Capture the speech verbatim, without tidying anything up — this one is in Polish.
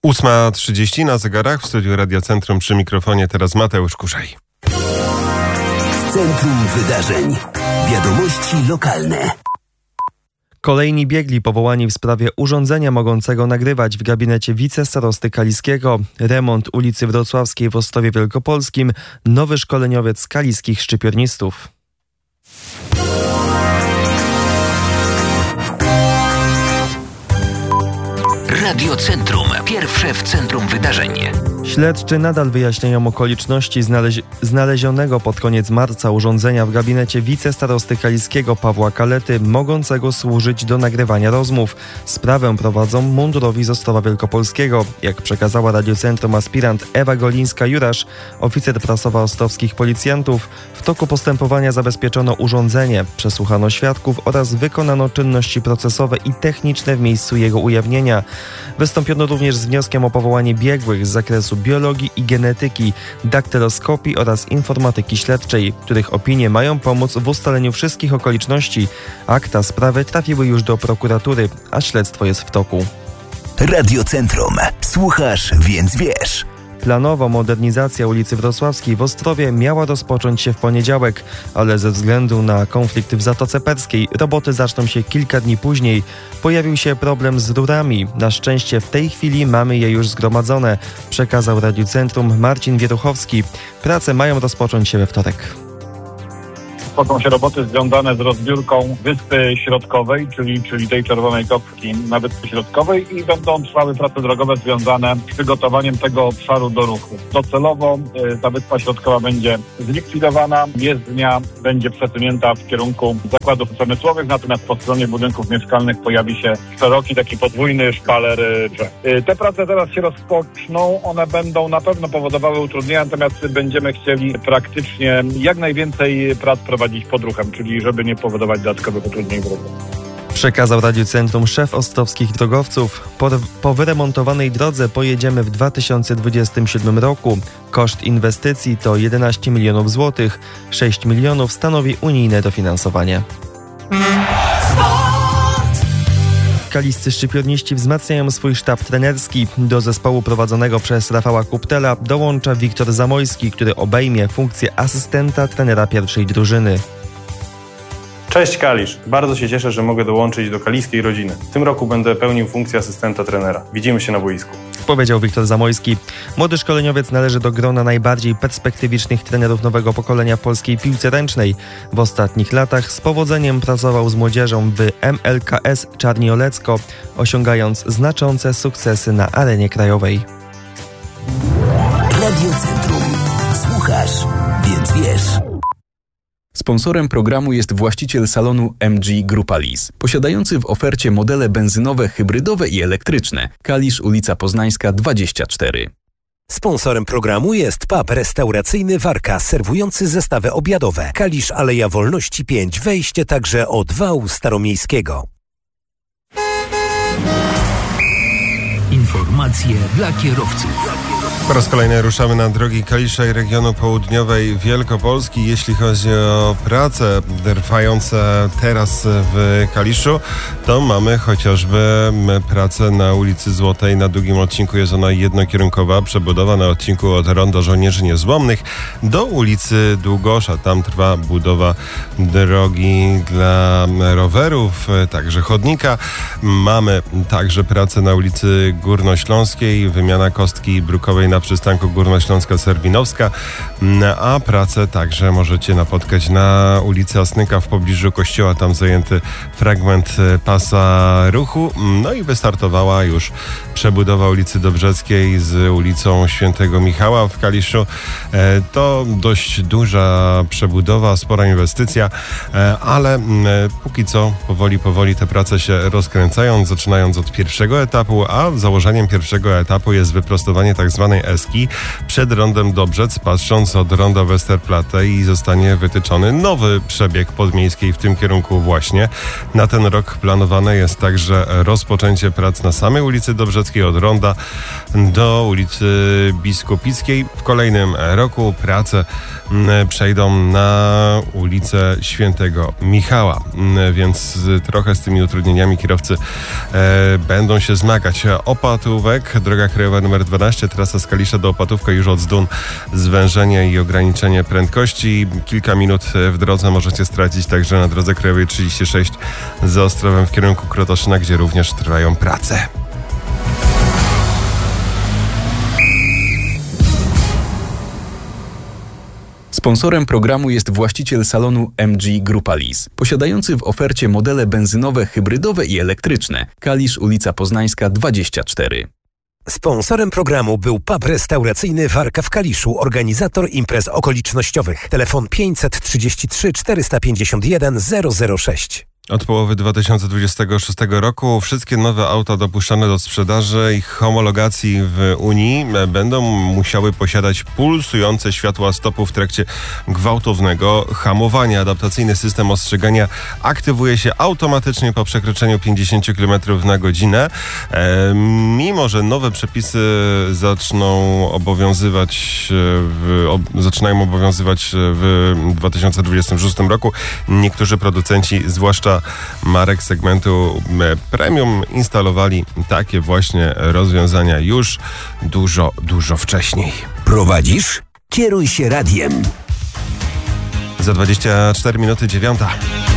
ósma trzydzieści na zegarach w studiu Radia Centrum, przy mikrofonie teraz Mateusz Kurzaj. Centrum Wydarzeń. Wiadomości lokalne. Kolejni biegli powołani w sprawie urządzenia mogącego nagrywać w gabinecie wicestarosty kaliskiego, remont ulicy Wrocławskiej w Ostrowie Wielkopolskim, nowy szkoleniowiec kaliskich szczypiornistów. Radio Centrum. Pierwsze w centrum wydarzeń. Śledczy nadal wyjaśniają okoliczności znaleź- znalezionego pod koniec marca urządzenia w gabinecie wicestarosty kaliskiego Pawła Kalety, mogącego służyć do nagrywania rozmów. Sprawę prowadzą mundurowi z Ostrowa Wielkopolskiego. Jak przekazała Radio Centrum aspirant Ewa Golińska-Jurasz, oficer prasowa ostrowskich policjantów, w toku postępowania zabezpieczono urządzenie, przesłuchano świadków oraz wykonano czynności procesowe i techniczne w miejscu jego ujawnienia. Wystąpiono również z wnioskiem o powołanie biegłych z zakresu biologii i genetyki, daktyloskopii oraz informatyki śledczej, których opinie mają pomóc w ustaleniu wszystkich okoliczności. Akta sprawy trafiły już do prokuratury, a śledztwo jest w toku. Radio Centrum. Słuchasz, więc wiesz. Planowo modernizacja ulicy Wrocławskiej w Ostrowie miała rozpocząć się w poniedziałek, ale ze względu na konflikt w Zatoce Perskiej roboty zaczną się kilka dni później. Pojawił się problem z rurami. Na szczęście w tej chwili mamy je już zgromadzone, przekazał Radiu Centrum Marcin Wieruchowski. Prace mają rozpocząć się we wtorek. Rozpoczną się roboty związane z rozbiórką Wyspy Środkowej, czyli, czyli tej czerwonej kostki na Wyspie Środkowej, i będą trwały prace drogowe związane z przygotowaniem tego obszaru do ruchu. Docelowo y, ta Wyspa Środkowa będzie zlikwidowana, jezdnia będzie przesunięta w kierunku zakładów przemysłowych, natomiast po stronie budynków mieszkalnych pojawi się szeroki, taki podwójny szpaler drzew. Y, te prace teraz się rozpoczną, one będą na pewno powodowały utrudnienia, natomiast będziemy chcieli praktycznie jak najwięcej prac prowadzić pod ruchem, czyli żeby nie powodować dodatkowych utrudnień w ruchu. Przekazał Radiu Centrum szef ostrowskich drogowców. Po, po wyremontowanej drodze pojedziemy w dwa tysiące dwudziestym siódmym roku. Koszt inwestycji to jedenaście milionów złotych. sześć milionów stanowi unijne dofinansowanie. Kaliscy szczypiorniści wzmacniają swój sztab trenerski. Do zespołu prowadzonego przez Rafała Kuptela dołącza Wiktor Zamojski, który obejmie funkcję asystenta trenera pierwszej drużyny. Cześć Kalisz, bardzo się cieszę, że mogę dołączyć do kaliskiej rodziny. W tym roku będę pełnił funkcję asystenta trenera. Widzimy się na boisku. Powiedział Wiktor Zamojski. Młody szkoleniowiec należy do grona najbardziej perspektywicznych trenerów nowego pokolenia w polskiej piłce ręcznej. W ostatnich latach z powodzeniem pracował z młodzieżą w M L K S Czarniolecko, osiągając znaczące sukcesy na arenie krajowej. Radio Centrum. Słuchasz, więc wiesz. Sponsorem programu jest właściciel salonu M G Grupa Lease, posiadający w ofercie modele benzynowe, hybrydowe i elektryczne. Kalisz, ulica Poznańska dwadzieścia cztery. Sponsorem programu jest pub restauracyjny Warka, serwujący zestawy obiadowe. Kalisz, Aleja Wolności pięć, wejście także od wału staromiejskiego. Informacje dla kierowców. Po raz kolejny ruszamy na drogi Kalisza i regionu południowej Wielkopolski. Jeśli chodzi o prace trwające teraz w Kaliszu, to mamy chociażby pracę na ulicy Złotej. Na długim odcinku jest ona jednokierunkowa. Przebudowa na odcinku od Ronda Żołnierzy Niezłomnych do ulicy Długosza. Tam trwa budowa drogi dla rowerów, także chodnika. Mamy także pracę na ulicy Górnośląskiej, wymiana kostki brukowej na przystanku Górnośląska-Serbinowska, a pracę także możecie napotkać na ulicy Asnyka w pobliżu kościoła. Tam zajęty fragment pasa ruchu. No i wystartowała już przebudowa ulicy Dobrzeckiej z ulicą Świętego Michała w Kaliszu. To dość duża przebudowa, spora inwestycja, ale póki co powoli, powoli te prace się rozkręcają, zaczynając od pierwszego etapu, a założeniem pierwszego etapu jest wyprostowanie tak zwanej eski przed rondem Dobrzec, patrząc od ronda Westerplatte, i zostanie wytyczony nowy przebieg podmiejskiej w tym kierunku właśnie. Na ten rok planowane jest także rozpoczęcie prac na samej ulicy Dobrzeckiej od ronda do ulicy Biskupickiej. W kolejnym roku prace przejdą na ulicę Świętego Michała, więc trochę z tymi utrudnieniami kierowcy e, będą się zmagać. Opadł Opatówek, droga krajowa nr dwanaście, trasa z Kalisza do Opatówka już od Zdun, zwężenie i ograniczenie prędkości. Kilka minut w drodze możecie stracić także na drodze krajowej trzydzieści sześć za Ostrowem w kierunku Krotoszyna, gdzie również trwają prace. Sponsorem programu jest właściciel salonu M G Grupa Lease, posiadający w ofercie modele benzynowe, hybrydowe i elektryczne. Kalisz, ulica Poznańska dwadzieścia cztery. Sponsorem programu był pub restauracyjny Warka w Kaliszu, organizator imprez okolicznościowych. Telefon pięćset trzydzieści trzy czterysta pięćdziesiąt jeden zero zero sześć. Od połowy dwa tysiące dwudziestego szóstego roku wszystkie nowe auta dopuszczane do sprzedaży i homologacji w Unii będą musiały posiadać pulsujące światła stopu w trakcie gwałtownego hamowania. Adaptacyjny system ostrzegania aktywuje się automatycznie po przekroczeniu pięćdziesiąt kilometrów na godzinę. E, mimo że nowe przepisy zaczną obowiązywać w, ob, zaczynają obowiązywać w dwa tysiące dwudziestym szóstym roku, niektórzy producenci, zwłaszcza marek segmentu premium, instalowali takie właśnie rozwiązania już dużo, dużo wcześniej. Prowadzisz? Kieruj się radiem. Za dwadzieścia cztery minuty dziewiąta.